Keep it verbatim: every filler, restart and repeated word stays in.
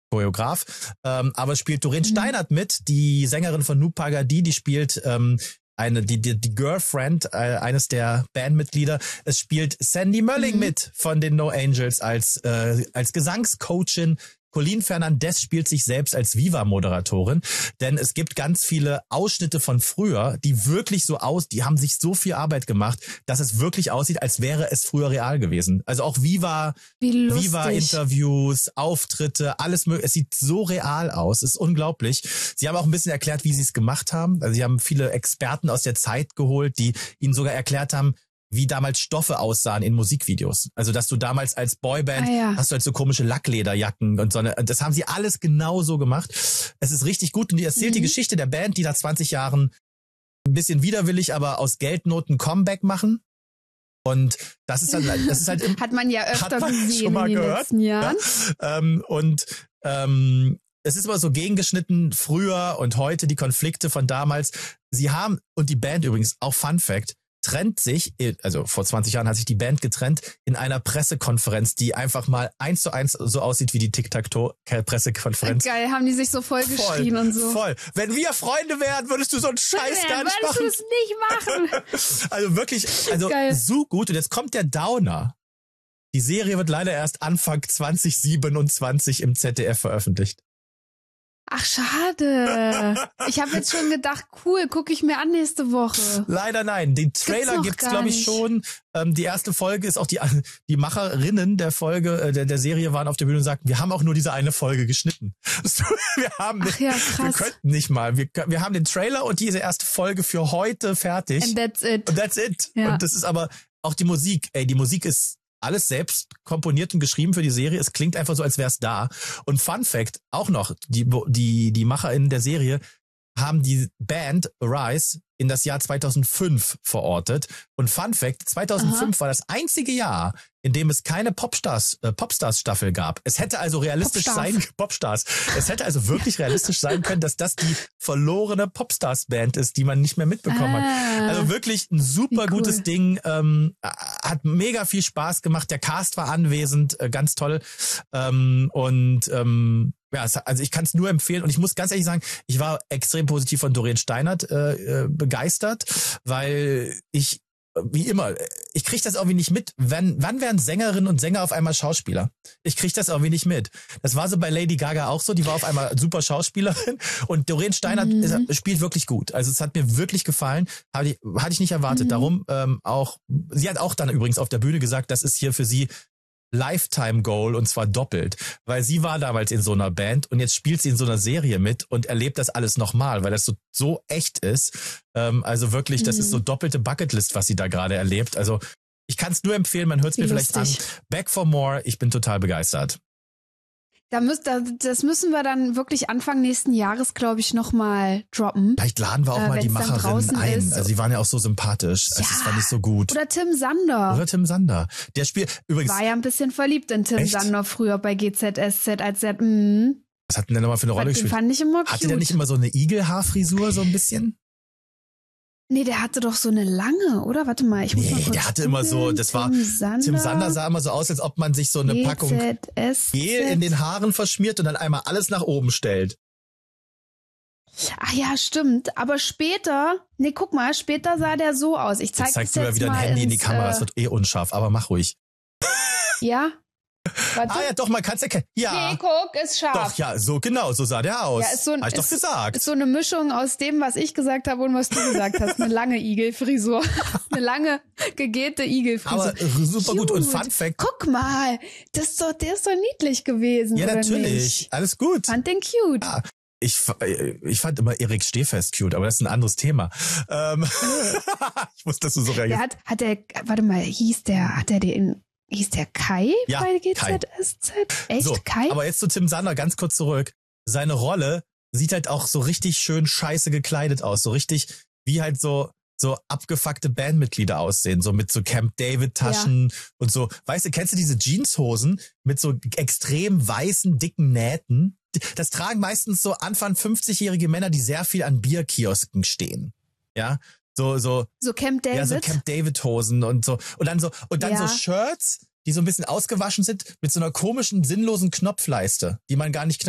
Choreograf. Ähm, aber es spielt Doreen mhm. Steinert mit, die Sängerin von Noob Pagadi, die spielt ähm, eine die die, die Girlfriend äh, eines der Bandmitglieder. Es spielt Sandy Mölling mhm. mit von den No Angels als äh, als Gesangscoachin. Colleen Fernandez spielt sich selbst als Viva-Moderatorin, denn es gibt ganz viele Ausschnitte von früher, die wirklich so aus, die haben sich so viel Arbeit gemacht, dass es wirklich aussieht, als wäre es früher real gewesen. Also auch Viva, Viva-Interviews, Auftritte, alles mögliche. Es sieht so real aus, es ist unglaublich. Sie haben auch ein bisschen erklärt, wie sie es gemacht haben. Also sie haben viele Experten aus der Zeit geholt, die ihnen sogar erklärt haben, wie damals Stoffe aussahen in Musikvideos. Also, dass du damals als Boyband ah, ja. hast du halt so komische Lacklederjacken und so eine, das haben sie alles genau so gemacht. Es ist richtig gut und die erzählt mhm. die Geschichte der Band, die nach zwanzig Jahren ein bisschen widerwillig, aber aus Geldnoten Comeback machen. Und das ist halt, das ist halt im, hat man ja öfter man gesehen schon mal in den gehört, letzten Jahren. Ja? Ähm, und ähm, es ist immer so gegengeschnitten, früher und heute die Konflikte von damals. Sie haben, und die Band übrigens, auch Fun Fact, trennt sich, also vor zwanzig Jahren hat sich die Band getrennt, in einer Pressekonferenz, die einfach mal eins zu eins so aussieht wie die Tic-Tac-Toe-Pressekonferenz. Geil, haben die sich so voll, voll geschrien und so. Voll. Wenn wir Freunde wären, würdest du so einen Scheiß gar nicht machen. Würdest du es nicht machen. Also wirklich, also Geil. So gut. Und jetzt kommt der Downer. Die Serie wird leider erst Anfang zwanzig siebenundzwanzig im Z D F veröffentlicht. Ach, schade. Ich habe jetzt schon gedacht, cool, gucke ich mir an nächste Woche. Leider nein. Den Trailer gibt's, gibt's glaube ich, schon. Ähm, die erste Folge ist auch die die Macherinnen der Folge, äh, der, der Serie waren auf der Bühne und sagten, wir haben auch nur diese eine Folge geschnitten. wir haben Ach ja, krass. Wir könnten nicht mal. Wir, wir haben den Trailer und diese erste Folge für heute fertig. And that's it. And that's it. Ja. Und das ist aber auch die Musik. Ey, die Musik ist alles selbst komponiert und geschrieben für die Serie. Es klingt einfach so, als wäre es da. Und Fun Fact, auch noch, die, die, die MacherInnen der Serie haben die Band Arise in das Jahr zweitausendfünf verortet. Und Fun Fact, zweitausendfünf Aha. war das einzige Jahr, in dem es keine Popstars, äh, Popstars-Staffel gab. Es hätte also realistisch Popstars. sein, Popstars. Es hätte also wirklich realistisch sein können, dass das die verlorene Popstars-Band ist, die man nicht mehr mitbekommen ah, hat. Also wirklich ein super cool. gutes Ding, ähm, hat mega viel Spaß gemacht. Der Cast war anwesend, äh, ganz toll. Ähm, und ähm, ja, also ich kann es nur empfehlen und ich muss ganz ehrlich sagen, ich war extrem positiv von Doreen Steinert äh, begeistert, weil ich, wie immer, ich krieg das irgendwie nicht mit. Wann, wann werden Sängerinnen und Sänger auf einmal Schauspieler? Ich krieg das irgendwie nicht mit. Das war so bei Lady Gaga auch so, die war auf einmal super Schauspielerin und Doreen Steinert mhm. ist, spielt wirklich gut. Also es hat mir wirklich gefallen, hatte ich, hatte ich nicht erwartet. Mhm. Darum ähm, auch, sie hat auch dann übrigens auf der Bühne gesagt, das ist hier für sie Lifetime Goal und zwar doppelt, weil sie war damals in so einer Band und jetzt spielt sie in so einer Serie mit und erlebt das alles nochmal, weil das so so echt ist. Ähm, also wirklich, das mhm. ist so doppelte Bucketlist, was sie da gerade erlebt. Also ich kann es nur empfehlen, man hört es mir vielleicht an. Back for More, ich bin total begeistert. Da müsst, das müssen wir dann wirklich Anfang nächsten Jahres, glaube ich, nochmal droppen. Vielleicht laden wir auch äh, mal die Macherinnen ein. Ist. Also die waren ja auch so sympathisch. Ja. Also das fand ich so gut. Oder Tim Sander. Oder Tim Sander. Der spielt übrigens. War ja ein bisschen verliebt in Tim Echt? Sander früher bei G Z S Z als Z. Mm. Was hat denn der nochmal für eine Rolle gespielt? Den fand ich immer cute. Hatte der nicht immer so eine Igelhaarfrisur so ein bisschen? Nee, der hatte doch so eine lange, oder? Warte mal, ich muss nee, mal kurz der hatte gucken. immer so, das war, Tim Sander, Tim Sander sah immer so aus, als ob man sich so eine G Z S Z. Packung Gel in den Haaren verschmiert und dann einmal alles nach oben stellt. Ach ja, stimmt. Aber später, nee, guck mal, später sah der so aus. Ich zeig jetzt zeigst das du jetzt ja wieder mal ein Handy ins, in die Kamera, äh, das wird eh unscharf, aber mach ruhig. Ja? Warte. Ah ja, doch, man kann es erkennen. Ja. Nee, guck, ist scharf. Doch, ja, so genau, so sah der aus. Ja, ist so ein, Hab ich ist, doch gesagt. Ist so eine Mischung aus dem, was ich gesagt habe und was du gesagt hast. Eine lange Igelfrisur. Eine lange, gegelte Igelfrisur. Aber super gut. Und Fun Fact. Guck mal, das ist doch, der ist doch niedlich gewesen, Ja, oder natürlich. Nicht? Alles gut. Fand den cute. Ja. Ich, ich fand immer Erik Stehfest cute, aber das ist ein anderes Thema. Ähm, ich wusste, dass du so reagierst. Der hat, hat der, warte mal, hieß der, hat der den, hieß der Kai ja, bei G Z S Z? Echt, so, Kai? Aber jetzt zu Tim Sander, ganz kurz zurück. Seine Rolle sieht halt auch so richtig schön scheiße gekleidet aus. So richtig, wie halt so, so abgefuckte Bandmitglieder aussehen. So mit so Camp David Taschen ja. und so. Weißt du, kennst du diese Jeanshosen mit so extrem weißen, dicken Nähten? Das tragen meistens so Anfang fünfzigjährige Männer, die sehr viel an Bierkiosken stehen. Ja, so, so. So Camp David? Ja, so Camp David Hosen und so. Und dann so, und dann ja. so Shirts, die so ein bisschen ausgewaschen sind, mit so einer komischen, sinnlosen Knopfleiste, die man gar nicht knöpft.